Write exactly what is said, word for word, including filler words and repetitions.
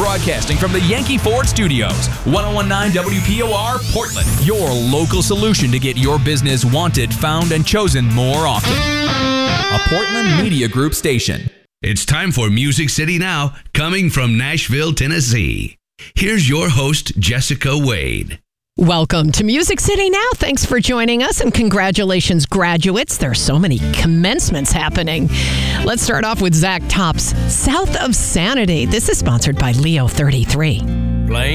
Broadcasting from the Yankee Ford Studios, ten nineteen W P O R, Portland. Your local solution to get your business wanted, found, and chosen more often. A Portland Media Group station. It's time for Music City Now, coming from Nashville, Tennessee. Here's your host, Jessica Wade. Welcome to Music City Now. Thanks for joining us, and congratulations, graduates. There are so many commencements happening. Let's start off with Zach Top's South of Sanity. This is sponsored by Leo thirty-three. Play